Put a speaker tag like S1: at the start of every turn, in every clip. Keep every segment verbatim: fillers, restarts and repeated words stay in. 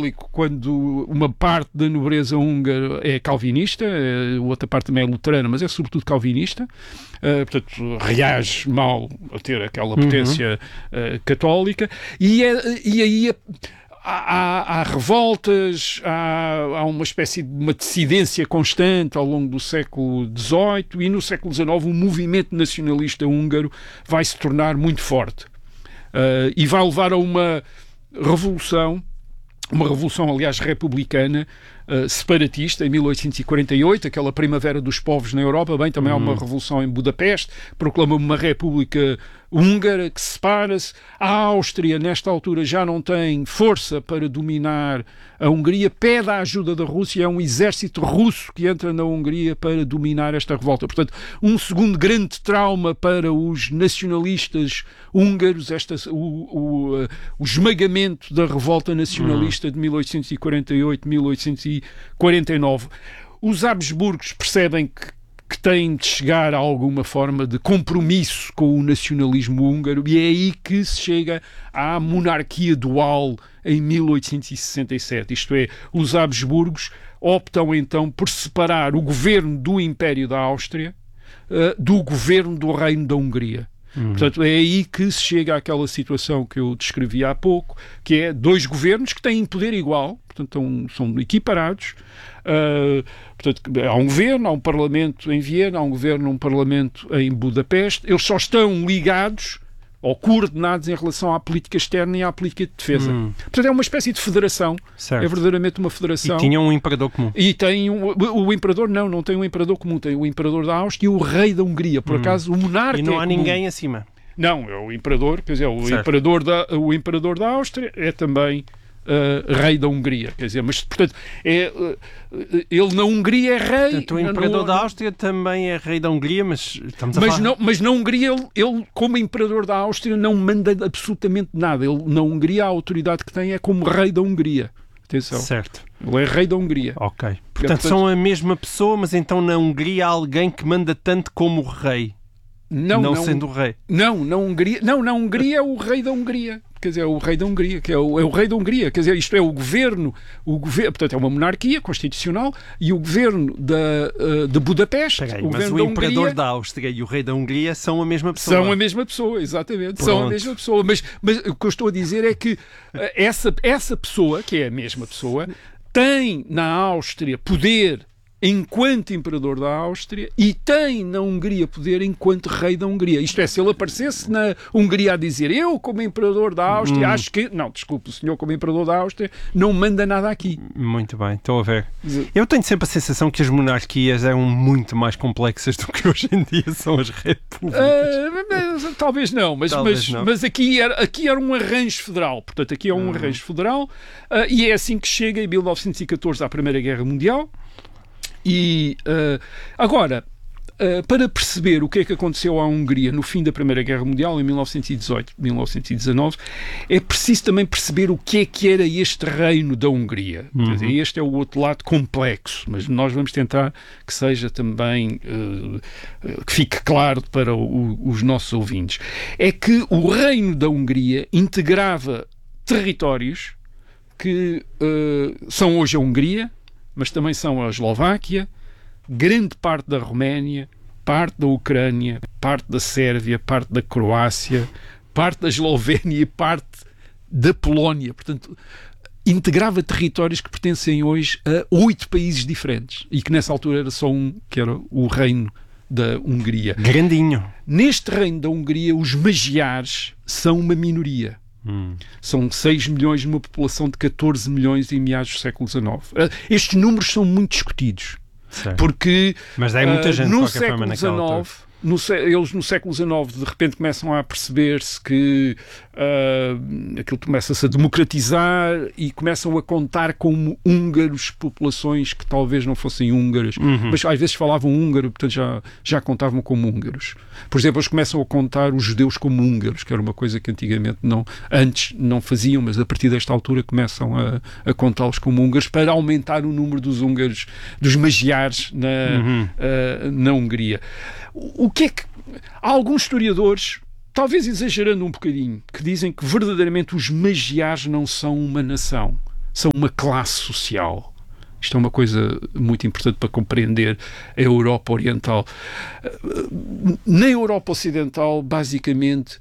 S1: católico quando uma parte da nobreza húngara é calvinista, a outra parte também é luterana, mas é sobretudo calvinista, uh, portanto reage mal a ter aquela potência uhum. uh, católica, e, é, e aí é, Há, há revoltas, há, há uma espécie de uma dissidência constante ao longo do século dezoito, e no século dezenove o movimento nacionalista húngaro vai se tornar muito forte uh, e vai levar a uma revolução, uma revolução aliás republicana, uh, separatista, em mil oitocentos e quarenta e oito, aquela primavera dos povos na Europa. Bem, também há uma revolução em Budapeste, proclama uma república húngara que separa-se. A Áustria, nesta altura, já não tem força para dominar a Hungria, pede a ajuda da Rússia, é um exército russo que entra na Hungria para dominar esta revolta. Portanto, um segundo grande trauma para os nacionalistas húngaros, esta, o, o, o esmagamento da revolta nacionalista de mil oitocentos e quarenta e oito a mil oitocentos e quarenta e nove. Os Habsburgos percebem que que têm de chegar a alguma forma de compromisso com o nacionalismo húngaro, e é aí que se chega à monarquia dual em mil oitocentos e sessenta e sete. Isto é, os Habsburgos optam então por separar o governo do Império da Áustria uh, do governo do Reino da Hungria. Uhum. Portanto, é aí que se chega àquela situação que eu descrevi há pouco, que é dois governos que têm poder igual, portanto, são equiparados. Uh, portanto, há um governo, há um parlamento em Viena, há um governo, um parlamento em Budapeste. Eles só estão ligados ou coordenados em relação à política externa e à política de defesa. Hum. Portanto, é uma espécie de federação. Certo. É verdadeiramente uma federação.
S2: E tinham um imperador comum.
S1: E tem um, o, o imperador, não, não tem um imperador comum. Tem o imperador da Áustria e o rei da Hungria. Por hum. acaso, o monarca
S2: E não há
S1: é
S2: ninguém acima.
S1: Não, é o imperador. Quer dizer, o imperador, da, o imperador da Áustria é também Uh, rei da Hungria, quer dizer, mas portanto é, uh, ele na Hungria é rei.
S2: Portanto, o imperador no, da Áustria também é rei da Hungria, mas estamos a
S1: mas
S2: falar...
S1: não, mas na Hungria ele, ele, como imperador da Áustria, não manda absolutamente nada. Ele, na Hungria, a autoridade que tem é como rei da Hungria. Atenção.
S2: Certo.
S1: Ele é rei da Hungria.
S2: Ok. Portanto, é, portanto, são a mesma pessoa, mas então na Hungria há alguém que manda tanto como o rei. Não, não, não sendo o rei.
S1: Não, na Hungria, não, na Hungria é o rei da Hungria. Quer dizer, é o rei da Hungria, que é o, é o rei da Hungria, quer dizer, isto é o governo, o governo, portanto é uma monarquia constitucional, e o governo da, uh, de Budapeste,
S2: Peraí,
S1: o
S2: mas
S1: governo
S2: o
S1: da
S2: imperador
S1: Hungria,
S2: da Áustria e o rei da Hungria são a mesma pessoa.
S1: São a mesma pessoa, exatamente,
S2: Pronto.
S1: são a mesma pessoa, mas, mas o que eu estou a dizer é que uh, essa, essa pessoa, que é a mesma pessoa, tem na Áustria poder enquanto imperador da Áustria e tem na Hungria poder enquanto rei da Hungria. Isto é, se ele aparecesse na Hungria a dizer eu como imperador da Áustria, hum. acho que... Não, desculpe, o senhor como imperador da Áustria não manda nada aqui.
S2: Muito bem, estou a ver. Eu tenho sempre a sensação que as monarquias eram muito mais complexas do que hoje em dia são as repúblicas.
S1: Uh, talvez não, mas,
S2: talvez
S1: mas,
S2: não.
S1: mas aqui, era, aqui era um arranjo federal. Portanto, aqui é um hum. arranjo federal uh, e é assim que chega em mil novecentos e catorze à Primeira Guerra Mundial. E uh, agora, uh, para perceber o que é que aconteceu à Hungria no fim da Primeira Guerra Mundial, em mil novecentos e dezoito, mil novecentos e dezanove, é preciso também perceber o que é que era este reino da Hungria. Uhum. Quer dizer, este é o outro lado complexo, mas nós vamos tentar que seja também, uh, que fique claro para o, os nossos ouvintes. É que o reino da Hungria integrava territórios que uh, são hoje a Hungria, mas também são a Eslováquia, grande parte da Roménia, parte da Ucrânia, parte da Sérvia, parte da Croácia, parte da Eslovénia e parte da Polónia. Portanto, integrava territórios que pertencem hoje a oito países diferentes e que nessa altura era só um, que era o reino da Hungria.
S2: Grandinho.
S1: Neste reino da Hungria, os magiares são uma minoria. Hum. São seis milhões numa população de catorze milhões em meados do século dezanove. Uh, estes números são muito discutidos. Certo. Porque
S2: mas é muita gente,
S1: uh, no
S2: de qualquer forma, naquela altura.
S1: No, eles no século dezanove de repente começam a perceber-se que uh, aquilo começa-se a democratizar e começam a contar como húngaros populações que talvez não fossem húngaras, uhum. mas às vezes falavam húngaro, portanto já, já contavam como húngaros. Por exemplo, eles começam a contar os judeus como húngaros, que era uma coisa que antigamente não, antes não faziam, mas a partir desta altura começam a, a contá-los como húngaros para aumentar o número dos húngaros, dos magiares na, uhum. uh, na Hungria. O que é que... Há alguns historiadores, talvez exagerando um bocadinho, que dizem que verdadeiramente os magiares não são uma nação. são uma classe social. Isto é uma coisa muito importante para compreender a Europa Oriental. Na Europa Ocidental, basicamente,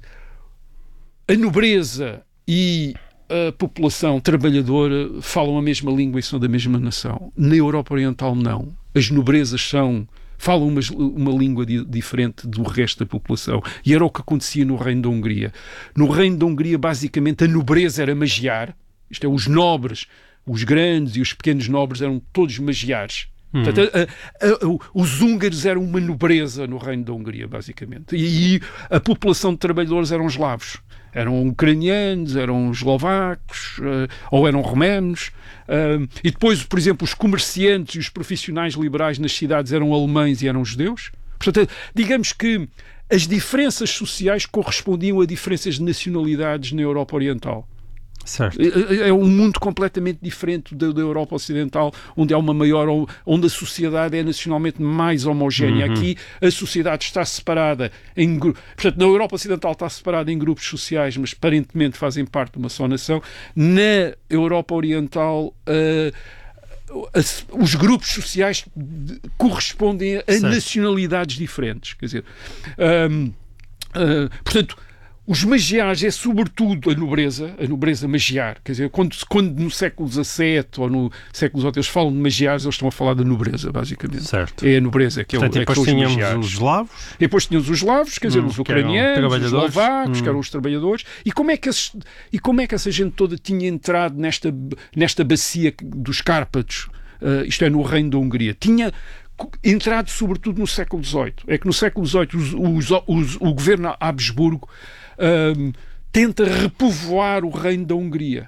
S1: a nobreza e a população trabalhadora falam a mesma língua e são da mesma nação. Na Europa Oriental, não. As nobrezas são... falam uma, uma língua di, diferente do resto da população. E era o que acontecia no Reino da Hungria. No Reino da Hungria, basicamente, a nobreza era magiar. Isto é, os nobres, os grandes e os pequenos nobres eram todos magiares. Hum. Portanto, a, a, a, os húngaros eram uma nobreza no Reino da Hungria, basicamente. E, e a população de trabalhadores eram eslavos. Eram ucranianos, eram eslovacos, uh, ou eram romanos. Uh, e depois, por exemplo, os comerciantes e os profissionais liberais nas cidades eram alemães e eram judeus. Portanto, digamos que as diferenças sociais correspondiam a diferenças de nacionalidades na Europa Oriental.
S2: Certo.
S1: É, é um mundo completamente diferente da, da Europa Ocidental, onde há uma maior, onde a sociedade é nacionalmente mais homogénea. Uhum. Aqui a sociedade está separada em grupos. Portanto, na Europa Ocidental está separada em grupos sociais, mas aparentemente fazem parte de uma só nação. Na Europa Oriental, uh, os grupos sociais correspondem a certo. Nacionalidades diferentes. Quer dizer, um, uh, portanto, os magiares é sobretudo a nobreza, a nobreza magiar. Quer dizer, quando, quando no século dezassete ou no século dezoito eles falam de magiares, eles estão a falar da nobreza, basicamente.
S2: Certo.
S1: É a nobreza que é,
S2: Portanto,
S1: o, é que são os magiares.
S2: Os eslavos.
S1: E depois tínhamos os eslavos, quer dizer, hum, os ucranianos, os eslovacos, hum. que eram os trabalhadores. E como, é que esses, e como é que essa gente toda tinha entrado nesta, nesta bacia dos Cárpatos, uh, isto é, no Reino da Hungria? Tinha entrado sobretudo no século dezoito. É que no século dezoito os, os, os, o governo Habsburgo Um, tenta repovoar o Reino da Hungria.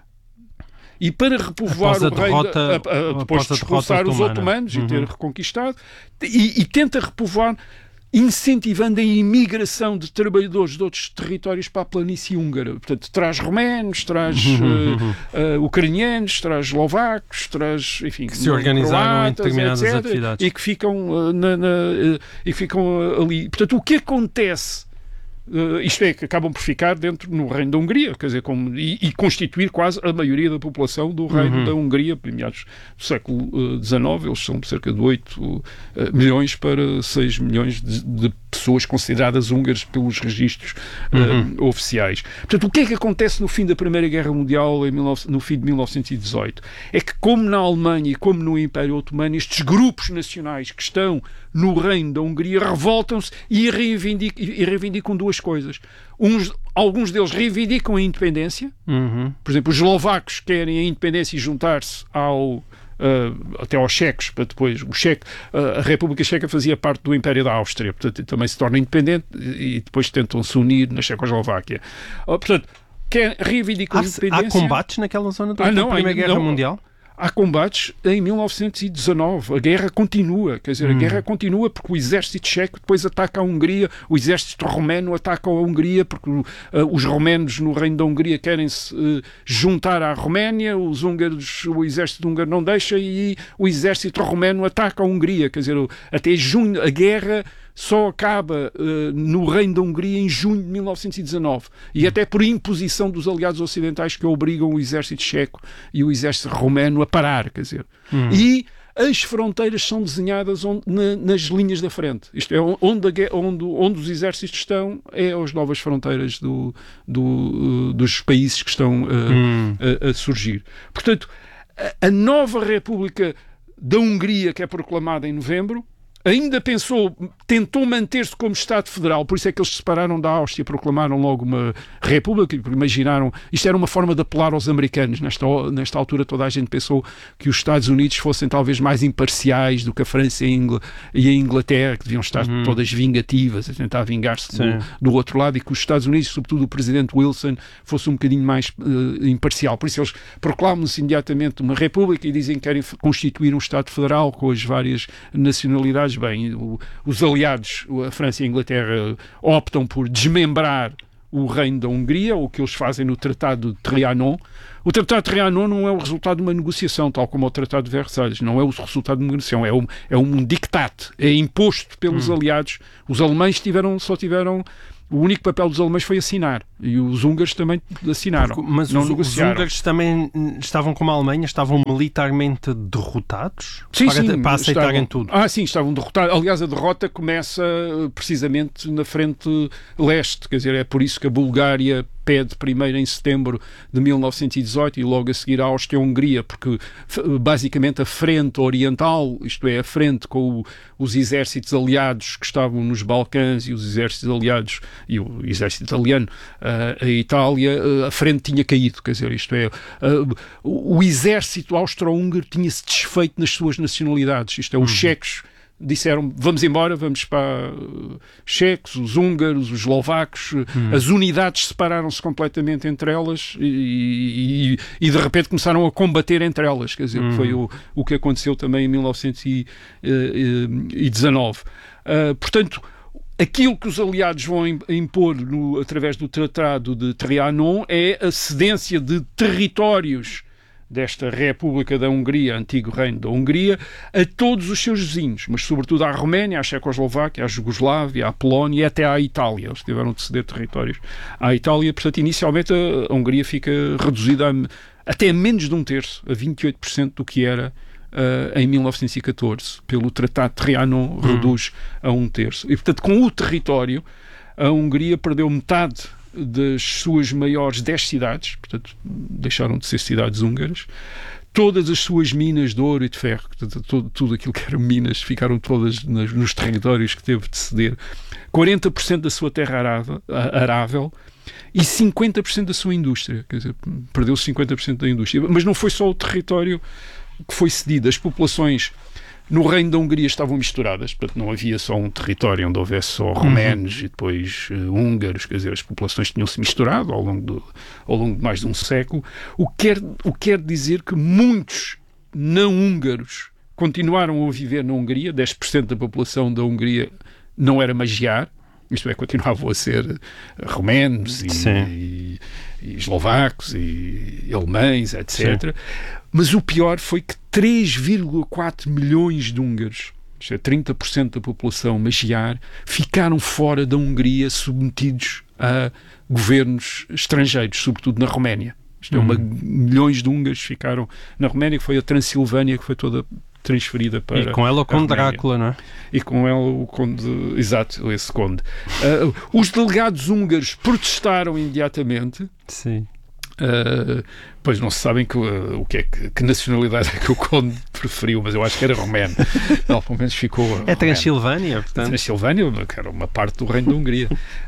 S1: E para repovoar o
S2: derrota,
S1: reino, a, a, depois de expulsar os otomanos uhum. e ter reconquistado, e, e tenta repovoar, incentivando a imigração de trabalhadores de outros territórios para a planície húngara. Portanto, traz romanos, traz uhum. uh, uh, ucranianos, traz eslovacos, traz, enfim,
S2: que se organizaram em determinadas
S1: etcétera,
S2: atividades
S1: e que ficam, uh, na, na, uh, e que ficam uh, ali. Portanto, o que acontece? Uh, isto é, que acabam por ficar dentro no Reino da Hungria, quer dizer, como, e, e constituir quase a maioria da população do Reino uhum. da Hungria, em meados do século dezenove, uh, eles são cerca de oito uh, milhões para seis milhões de, de pessoas consideradas húngaras pelos registros uh, uhum. oficiais. Portanto, o que é que acontece no fim da Primeira Guerra Mundial, em no fim de mil novecentos e dezoito? É que, como na Alemanha e como no Império Otomano, estes grupos nacionais que estão no Reino da Hungria revoltam-se e reivindicam, e reivindicam duas coisas. Uns, alguns deles reivindicam a independência. Uhum. Por exemplo, os eslovacos querem a independência e juntar-se ao Uh, até aos checos, para depois o cheque, uh, a República Checa fazia parte do Império da Áustria, portanto também se torna independente e depois tentam se unir na Checoslováquia. Uh, portanto, quer reivindicar a independência.
S2: Há combates naquela zona da
S1: ah, não,
S2: Primeira Guerra
S1: não,
S2: Mundial?
S1: Há combates em mil novecentos e dezanove. A guerra continua. Quer dizer, hum. a guerra continua porque o exército checo depois ataca a Hungria, o exército romeno ataca a Hungria porque uh, os romenos no Reino da Hungria querem se uh, juntar à Roménia, os húngaros, o exército húngaro não deixa e o exército romeno ataca a Hungria. Quer dizer, até junho, a guerra só acaba uh, no Reino da Hungria em junho de mil novecentos e dezanove. E até por imposição dos aliados ocidentais que obrigam o exército checo e o exército romeno a parar, quer dizer. Hum. E as fronteiras são desenhadas onde, na, nas linhas da frente. Isto é, onde, a, onde, onde os exércitos estão é as novas fronteiras do, do, uh, dos países que estão uh, hum. a, a surgir. Portanto, a, a nova República da Hungria, que é proclamada em novembro, ainda pensou, tentou manter-se como Estado Federal, por isso é que eles se separaram da Áustria, proclamaram logo uma república, imaginaram, isto era uma forma de apelar aos americanos, nesta, nesta altura toda a gente pensou que os Estados Unidos fossem talvez mais imparciais do que a França e a Inglaterra, que deviam estar uhum. todas vingativas, a tentar vingar-se do, do outro lado, e que os Estados Unidos, sobretudo o presidente Wilson, fosse um bocadinho mais uh, imparcial. Por isso eles proclamam-se imediatamente uma república e dizem que querem constituir um Estado Federal com as várias nacionalidades. Bem, o, os aliados, a França e a Inglaterra, optam por desmembrar o Reino da Hungria, o que eles fazem no Tratado de Trianon. O Tratado de Trianon não é o resultado de uma negociação, tal como o Tratado de Versalhes. Não é o resultado de uma negociação, é um, é um dictate, é imposto pelos hum. aliados. Os alemães tiveram, só tiveram... O único papel dos alemães foi assinar. E os húngaros também assinaram.
S2: Porque, mas
S1: não
S2: os,
S1: negociaram.
S2: os húngaros também estavam como a Alemanha, estavam militarmente derrotados?
S1: Sim,
S2: para,
S1: sim,
S2: para aceitarem
S1: estavam,
S2: tudo?
S1: Ah, sim, estavam derrotados. Aliás, a derrota começa precisamente na frente leste, quer dizer, é por isso que a Bulgária pede primeiro em setembro de mil novecentos e dezoito e logo a seguir a Áustria-Hungria, porque basicamente a frente oriental, isto é, a frente com o, os exércitos aliados que estavam nos Balcãs e os exércitos aliados e o exército italiano, a Itália, a frente tinha caído, quer dizer, isto é, o, o exército austro-húngaro tinha-se desfeito nas suas nacionalidades, isto é, os uhum. checos disseram, vamos embora, vamos para uh, checos, os húngaros, os eslovacos, hum. as unidades separaram-se completamente entre elas e, e, e de repente começaram a combater entre elas, quer dizer, hum. foi o, o que aconteceu também em mil novecentos e dezanove. Uh, portanto, aquilo que os aliados vão impor no, através do Tratado de Trianon é a cedência de territórios desta República da Hungria, antigo reino da Hungria, a todos os seus vizinhos, mas sobretudo à Roménia, à Checoslováquia, à Jugoslávia, à Polónia e até à Itália. Eles tiveram de ceder territórios à Itália. Portanto, inicialmente a Hungria fica reduzida a, até a menos de um terço, a vinte e oito por cento do que era uh, em mil novecentos e catorze. Pelo Tratado de Trianon, reduz a um terço. E, portanto, com o território, a Hungria perdeu metade das suas maiores dez cidades, portanto, deixaram de ser cidades húngaras, todas as suas minas de ouro e de ferro, tudo, tudo aquilo que eram minas, ficaram todas nas, nos territórios que teve de ceder, quarenta por cento da sua terra arável, arável e cinquenta por cento da sua indústria, quer dizer, perdeu cinquenta por cento da indústria. Mas não foi só o território que foi cedido, as populações no reino da Hungria estavam misturadas, portanto não havia só um território onde houvesse só romenos uhum. e depois uh, húngaros, quer dizer, as populações tinham-se misturado ao longo, do, ao longo de mais de um século, o que, quer, o que quer dizer que muitos não-húngaros continuaram a viver na Hungria, dez por cento da população da Hungria não era magiar, isto é, continuavam a ser romenos e, e, e eslovacos e alemães, etcétera. Sim. Mas o pior foi que três vírgula quatro milhões de húngaros, isto é, trinta por cento da população magiar, ficaram fora da Hungria submetidos a governos estrangeiros, sobretudo na Roménia. Isto é, uma, uhum. milhões de húngaros ficaram na Roménia, que foi a Transilvânia, que foi toda transferida para...
S2: E com ela o Conde Drácula, não é?
S1: E com ela o Conde... Exato, esse Conde. Uh, os delegados húngaros protestaram imediatamente.
S2: Sim.
S1: Uh, pois não se sabem que, uh, o que, é que, que nacionalidade é que o Conde preferiu, mas eu acho que era romeno. Não, pelo menos ficou...
S2: É Transilvânia, portanto.
S1: Transilvânia, que era uma parte do reino da Hungria.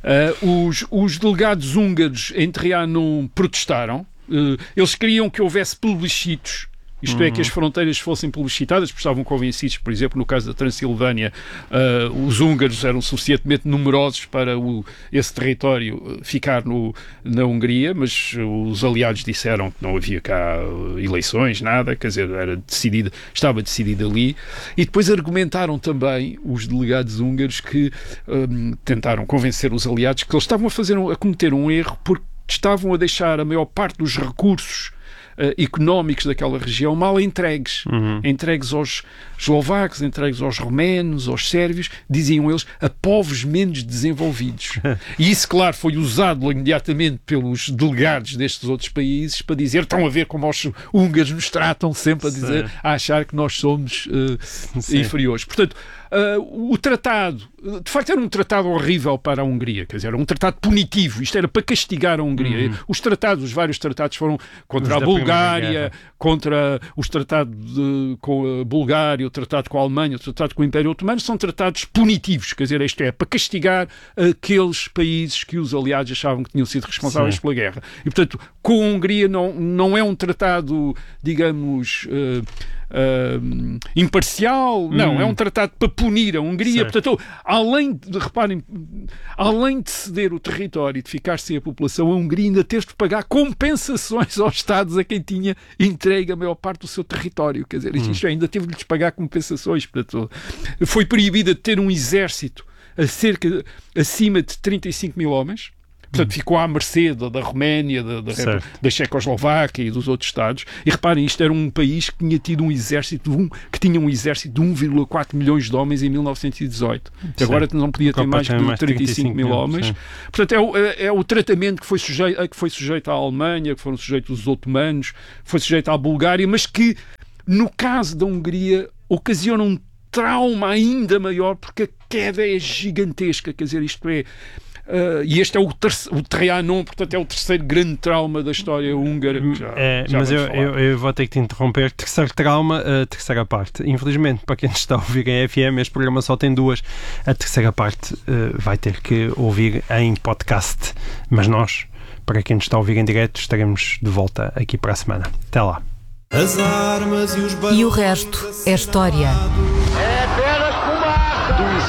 S1: Uh, os, os delegados húngaros em Trianon protestaram. Uh, eles queriam que houvesse plebiscitos, isto uhum. é, que as fronteiras fossem plebiscitadas, porque estavam convencidos, por exemplo, no caso da Transilvânia, uh, os húngaros eram suficientemente numerosos para o, esse território ficar no, na Hungria, mas os aliados disseram que não havia cá eleições, nada, quer dizer, era decidido, estava decidido ali. E depois argumentaram também os delegados húngaros que um, tentaram convencer os aliados que eles estavam a, fazer, a cometer um erro porque estavam a deixar a maior parte dos recursos Uh, económicos daquela região mal entregues, uhum. entregues aos eslovacos, entregues aos romenos, aos sérvios, diziam eles, a povos menos desenvolvidos. E isso, claro, foi usado imediatamente pelos delegados destes outros países para dizer, estão a ver como os húngaros nos tratam sempre a dizer, a achar que nós somos uh, inferiores. Portanto, Uh, o tratado, de facto era um tratado horrível para a Hungria, quer dizer, era um tratado punitivo, isto era para castigar a Hungria. Uhum. Os tratados, os vários tratados foram contra os a Bulgária, contra os tratados de, com a Bulgária, o tratado com a Alemanha, o tratado com o Império Otomano, são tratados punitivos, quer dizer, isto é, para castigar aqueles países que os aliados achavam que tinham sido responsáveis Sim. pela guerra. E, portanto, com a Hungria não, não é um tratado, digamos... Uh, Uh, imparcial, não, hum. é um tratado para punir a Hungria, certo. Portanto, além de, reparem, além de ceder o território e de ficar sem a população, a Hungria ainda teve de pagar compensações aos Estados a quem tinha entregue a maior parte do seu território, quer dizer, hum. isto ainda teve de lhes pagar compensações, portanto, foi proibida de ter um exército a cerca, acima de trinta e cinco mil homens. Portanto, ficou à mercê da, da Roménia, da, da, da Checoslováquia e dos outros Estados. E reparem, isto era um país que tinha tido um exército de um, que tinha um exército de um vírgula quatro milhões de homens em mil novecentos e dezoito. Sim. Agora não podia ter mais de trinta e cinco mil homens. Sim. Portanto, é o, é, é o tratamento que foi, sujeito, a que foi sujeito à Alemanha, que foram sujeitos os otomanos, que foi sujeito à Bulgária, mas que, no caso da Hungria, ocasiona um trauma ainda maior, porque a queda é gigantesca. Quer dizer, isto é... Uh, e este é o, o Trianon, portanto é o terceiro grande trauma da história húngara. Já,
S2: é,
S1: já
S2: mas eu, eu, eu vou ter que te interromper. Terceiro trauma, a terceira parte. Infelizmente, para quem está a ouvir em F M, este programa só tem duas. A terceira parte uh, vai ter que ouvir em podcast. Mas nós, para quem está a ouvir em direto, estaremos de volta aqui para a semana. Até lá. As armas e, os e o resto é história. É apenas